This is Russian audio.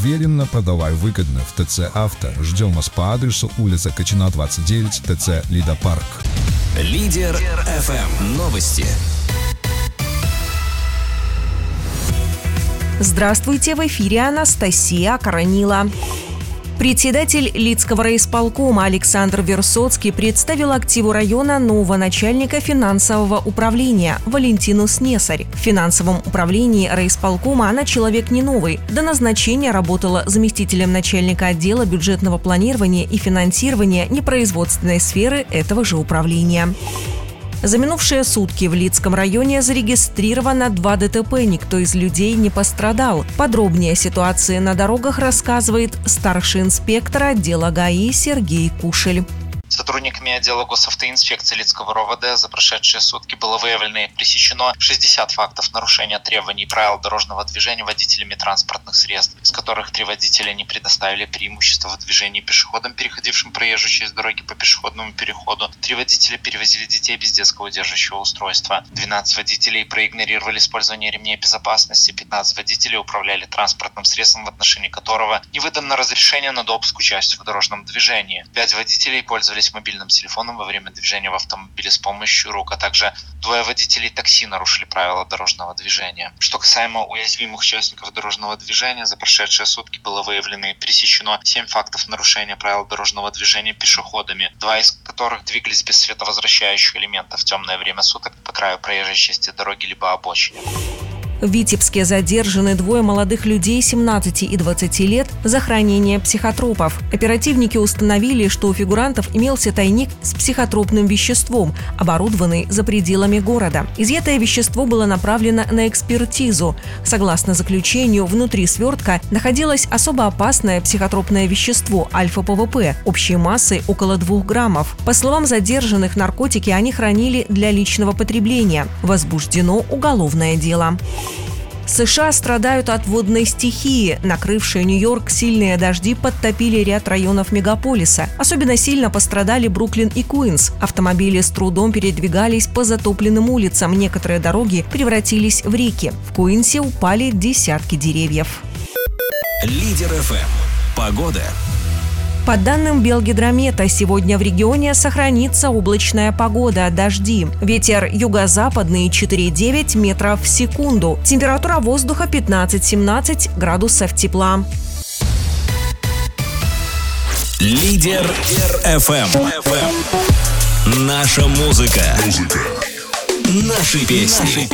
Уверенно, продавай выгодно в ТЦ «Авто». Ждем вас по адресу улица Качина, 29, ТЦ «Лидопарк». Лидер ФМ. Новости. Здравствуйте, в эфире Анастасия Коронила. Председатель Лидского райисполкома Александр Версоцкий представил активу района нового начальника финансового управления Валентину Снесарь. В финансовом управлении райисполкома она человек не новый. До назначения работала заместителем начальника отдела бюджетного планирования и финансирования непроизводственной сферы этого же управления. За минувшие сутки в Лидском районе зарегистрировано 2 ДТП, никто из людей не пострадал. Подробнее о ситуации на дорогах рассказывает старший инспектор отдела ГАИ Сергей Кушель. Сотрудниками отдела госавтоинспекции Лидского РОВД за прошедшие сутки было выявлено и пресечено 60 фактов нарушения требований правил дорожного движения водителями транспортных средств, из которых 3 водителя не предоставили преимущество в движении пешеходам, переходившим проезжую часть дороги по пешеходному переходу. 3 водителя перевозили детей без детского удерживающего устройства. 12 водителей проигнорировали использование ремней безопасности. 15 водителей управляли транспортным средством, в отношении которого не выдано разрешение на допуск участия в дорожном движении. 5 водителей пользовались мобильным телефоном во время движения в автомобиле с помощью рук, а также 2 водителей такси нарушили правила дорожного движения. Что касаемо уязвимых участников дорожного движения, за прошедшие сутки было выявлено и пресечено 7 фактов нарушения правил дорожного движения пешеходами, 2 из которых двигались без световозвращающих элементов в темное время суток по краю проезжей части дороги либо обочине. В Витебске задержаны 2 молодых людей 17 и 20 лет за хранение психотропов. Оперативники установили, что у фигурантов имелся тайник с психотропным веществом, оборудованный за пределами города. Изъятое вещество было направлено на экспертизу. Согласно заключению, внутри свертка находилось особо опасное психотропное вещество альфа-ПВП общей массой около 2 граммов. По словам задержанных, наркотики они хранили для личного потребления. Возбуждено уголовное дело. США страдают от водной стихии. Накрывшие Нью-Йорк сильные дожди подтопили ряд районов мегаполиса. Особенно сильно пострадали Бруклин и Куинс. Автомобили с трудом передвигались по затопленным улицам. Некоторые дороги превратились в реки. В Куинсе упали десятки деревьев. Лидер ФМ. Погода. По данным Белгидромета, сегодня в регионе сохранится облачная погода, дожди. Ветер юго-западный 4,9 метров в секунду. Температура воздуха 15-17 градусов тепла. Лидер ФМ. Наша музыка. Наши песни.